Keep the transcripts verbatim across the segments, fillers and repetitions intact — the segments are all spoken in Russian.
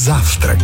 Завтрак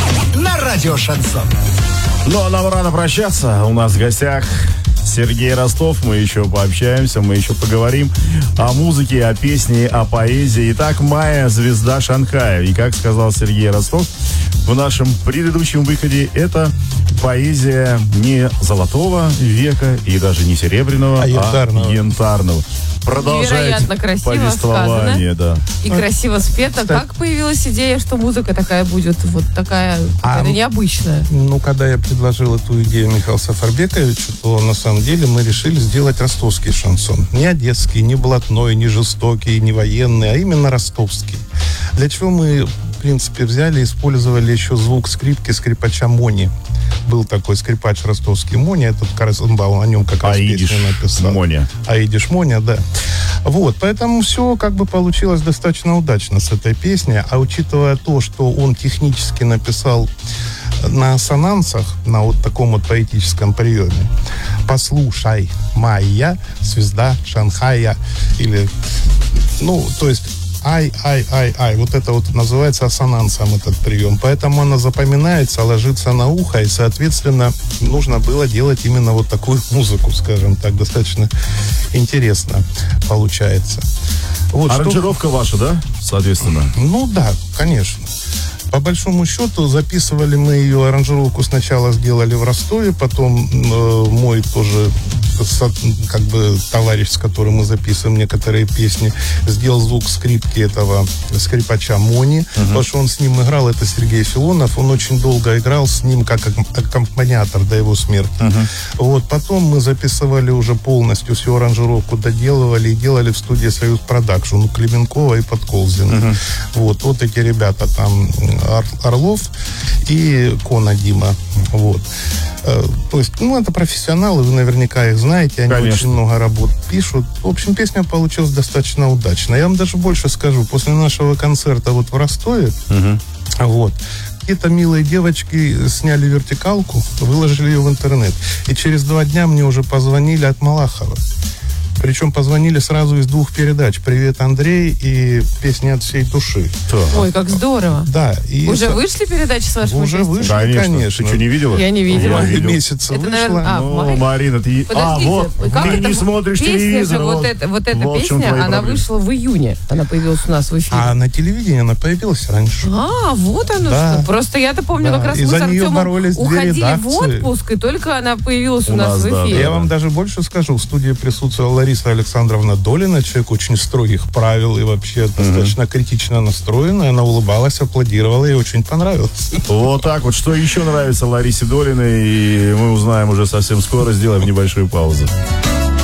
на радио Шансон. Ну, а нам рано прощаться. У нас в гостях Сергей Ростов. Мы еще пообщаемся, мы еще поговорим о музыке, о песне, о поэзии. Итак, Майя — звезда Шанхая. И, как сказал Сергей Ростов в нашем предыдущем выходе, это поэзия не золотого века и даже не серебряного, а янтарного. А янтарного. Продолжайте невероятно красиво повествование, сказано. Да. И красиво спето. Так. Как появилась идея, что музыка такая будет, вот такая, А, это необычная? Ну, когда я предложил эту идею Михаилу Сафарбековичу, то на самом деле мы решили сделать ростовский шансон. Не одесский, не блатной, не жестокий, не военный, а именно ростовский. Для чего мы, в принципе, взяли и использовали еще звук скрипки скрипача Мони. Был такой скрипач ростовский Моня, этот Карасенбаум, о нем как раз Аидиш песню написал. Моня. Аидиш Моня, да. Вот, поэтому все как бы получилось достаточно удачно с этой песней, а учитывая то, что он технически написал на ассонансах, на вот таком вот поэтическом приеме: «Послушай, Майя, звезда Шанхая», или, ну, то есть ай, ай, ай, ай. Вот это вот называется ассонансом этот прием. Поэтому она запоминается, ложится на ухо, и, соответственно, нужно было делать именно вот такую музыку, скажем так, достаточно интересно получается. Вот, Аранжировка что... ваша, да? Соответственно. Ну да, конечно. По большому счету, записывали мы ее, аранжировку сначала сделали в Ростове, потом э, мой тоже со, как бы товарищ, с которым мы записываем некоторые песни, сделал звук скрипки этого скрипача Мони, uh-huh. потому что он с ним играл, это Сергей Филонов, он очень долго играл с ним как аккомпаниатор до его смерти. Uh-huh. Вот, потом мы записывали уже полностью всю аранжировку, доделывали и делали в студии «Союз Продакшн», ну, Клименкова и Подколзина. Uh-huh. Вот, вот эти ребята там, Ор- Орлов и Кона Дима. Вот. То есть, ну, это профессионалы, вы наверняка их знаете, они Конечно. очень много работ пишут. В общем, песня получилась достаточно удачно. Я вам даже больше скажу, после нашего концерта вот в Ростове, угу. вот, какие-то милые девочки сняли вертикалку, выложили ее в интернет. И через два дня мне уже позвонили от Малахова. Причем позвонили сразу из двух передач: «Привет, Андрей» и «Песни от всей души». Ой, как здорово. Да. И уже это... вышли передачи с вашим Уже участием? вышли, конечно. конечно. Ты что, не видела? Я не видела. В мае видел. месяце Это, вышла. наверное, а, Ну, май? Марина, ты... Подождите, а, вот, как ты это? не смотришь Песня телевизор. же, вот, вот, это, вот эта вот песня, она вышла в июне. Она появилась у нас в эфире. А на телевидении она появилась раньше. А, вот оно Да. что. Просто я-то помню, Да. как раз И мы за с нее Артемом боролись две уходили редакции. в отпуск, и только она появилась у, У нас, нас, в да, эфире. Я да. вам даже больше скажу. В студии присутствовала Лариса Александровна Долина, человек очень строгих правил и вообще uh-huh. достаточно критично настроенная. Она улыбалась, аплодировала, и очень понравилось. Вот так вот. Что еще нравится Ларисе Долиной, и мы узнаем уже совсем скоро. Сделаем небольшую паузу.